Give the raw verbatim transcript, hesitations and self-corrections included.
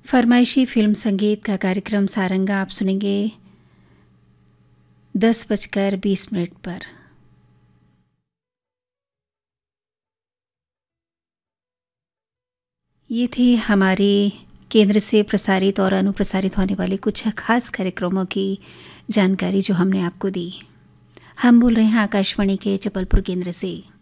फरमाइशी film संगीत का कार्यक्रम सारंगा आप सुनेंगे दस बजकर बीस मिनट पर। ये थे हमारे केंद्र से प्रसारित और अनुप्रसारित होने वाले कुछ खास कार्यक्रमों की जानकारी जो हमने आपको दी। हम बोल रहे हैं आकाशवाणी के जबलपुर केंद्र से।